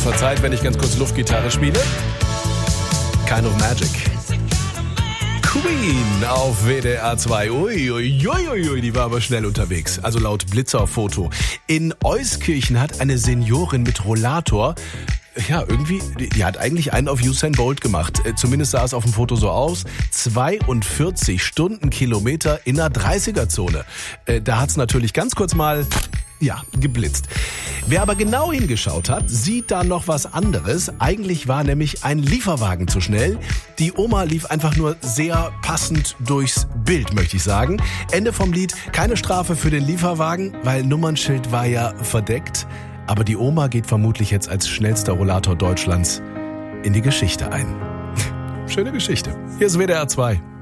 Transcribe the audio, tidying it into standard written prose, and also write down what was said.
verzeiht, wenn ich ganz kurz Luftgitarre spiele. Kind of Magic. Queen auf WDR 2. Uiuiuiui, die war aber schnell unterwegs. Also laut Blitzer-Foto. In Euskirchen hat eine Seniorin mit Rollator, ja, irgendwie, die hat eigentlich einen auf Usain Bolt gemacht. Zumindest sah es auf dem Foto so aus. 42 Stundenkilometer in der 30er-Zone. Da hat's natürlich ganz kurz mal, ja, geblitzt. Wer aber genau hingeschaut hat, sieht da noch was anderes. Eigentlich war nämlich ein Lieferwagen zu schnell. Die Oma lief einfach nur sehr passend durchs Bild, möchte ich sagen. Ende vom Lied, keine Strafe für den Lieferwagen, weil Nummernschild war ja verdeckt. Aber die Oma geht vermutlich jetzt als schnellster Rollator Deutschlands in die Geschichte ein. Schöne Geschichte. Hier ist WDR 2.